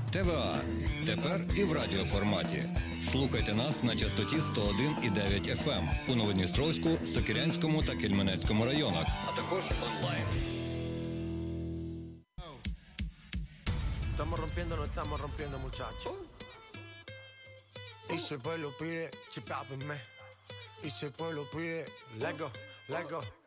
ТВА. Тепер і в радіоформаті. Слухайте нас на частоті 101,9 FM у Новодністровську, Сокирянському та Кельменецькому районах, а також онлайн. Estamos rompiendo, no estamos rompiendo, muchachos. Y si el pueblo pide, chipápenme. Y si el pueblo pide, let go, let go.